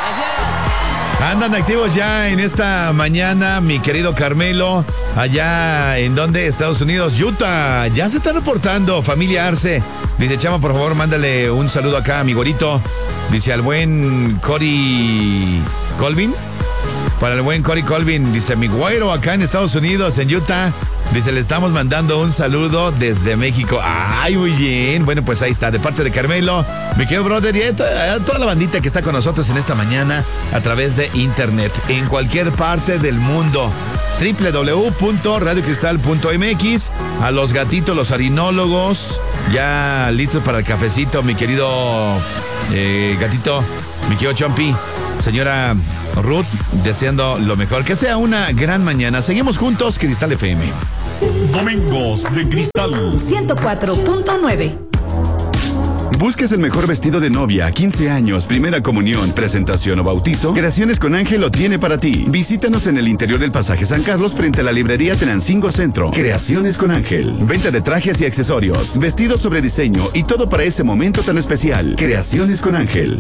Andan activos ya en esta mañana, mi querido Carmelo. Allá, ¿en dónde? Estados Unidos, Utah. Ya se está reportando, familia Arce. Dice, Chama, por favor, mándale un saludo acá a mi gorito. Dice, al buen Cory Colvin. Para el buen Cory Colvin. Dice, mi güero acá en Estados Unidos, en Utah. Dice, le estamos mandando un saludo desde México. ¡Ay, muy bien! Bueno, pues ahí está, de parte de Carmelo, mi querido brother, y a toda la bandita que está con nosotros en esta mañana a través de internet, en cualquier parte del mundo. www.radiocristal.mx. A los gatitos, los harinólogos, ya listos para el cafecito, mi querido gatito, mi querido Chompi. Señora Ruth, deseando lo mejor. Que sea una gran mañana. Seguimos juntos, Cristal FM. Domingos de Cristal 104.9. ¿Buscas el mejor vestido de novia, 15 años, primera comunión, presentación o bautizo? Creaciones con Ángel lo tiene para ti. Visítanos en el interior del Pasaje San Carlos frente a la librería Tenancingo Centro. Creaciones con Ángel. Venta de trajes y accesorios, vestidos sobre diseño y todo para ese momento tan especial. Creaciones con Ángel.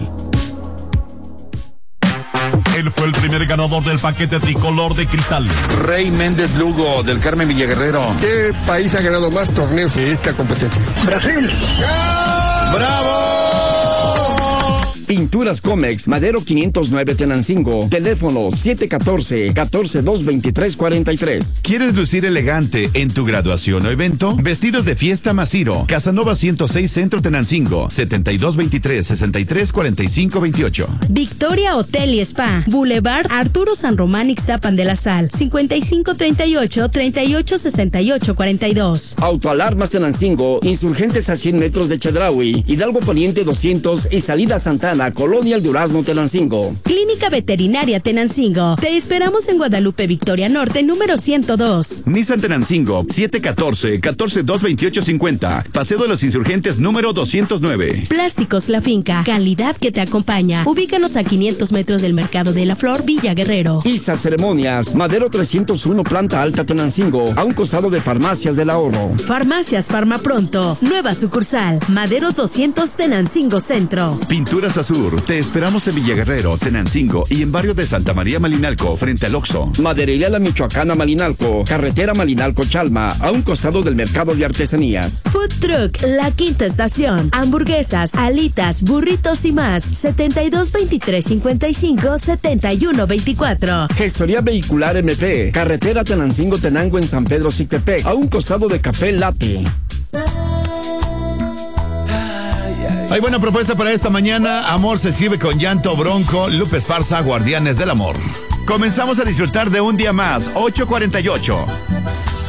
Él fue el primer ganador del paquete tricolor de Cristal. Rey Méndez Lugo, del Carmen Villaguerrero. ¿Qué país ha ganado más torneos en esta competencia? Brasil. ¡Bravo! Pinturas Comex, Madero 509 Tenancingo. Teléfono 714-142-2343. ¿Quieres lucir elegante en tu graduación o evento? Vestidos de fiesta Masiro. Casanova 106 Centro Tenancingo. 7223-634528. Victoria Hotel y Spa. Boulevard Arturo San Román Ixtapan de la Sal. 5538-386842. Autoalarmas Tenancingo. Insurgentes a 100 metros de Chedraui. Hidalgo Poniente 200 y Salida Santana. Colonia El Durazno, Tenancingo. Clínica Veterinaria Tenancingo. Te esperamos en Guadalupe Victoria Norte, número 102. Nissan Tenancingo, 714-142-2850. Paseo de los Insurgentes, número 209. Plásticos La Finca. Calidad que te acompaña. Ubícanos a 500 metros del Mercado de la Flor, Villa Guerrero. ISA Ceremonias. Madero 301, Planta Alta, Tenancingo. A un costado de Farmacias del Ahorro. Farmacias Farmapronto. Nueva sucursal. Madero 200, Tenancingo Centro. Pinturas Azur. Te esperamos en Villaguerrero, Tenancingo y en barrio de Santa María Malinalco, frente al Oxxo. Maderería La Michoacana Malinalco. Carretera Malinalco-Chalma. A un costado del Mercado de Artesanías. Food Truck La Quinta Estación. Hamburguesas, alitas, burritos y más. 722355-7124. Gestoría Vehicular MP. Carretera Tenancingo-Tenango en San Pedro Cictepec. A un costado de Café Latte. Hay buena propuesta para esta mañana. Amor se sirve con llanto, Bronco, Lupe Esparza, Guardianes del Amor. Comenzamos a disfrutar de un día más, 8:48.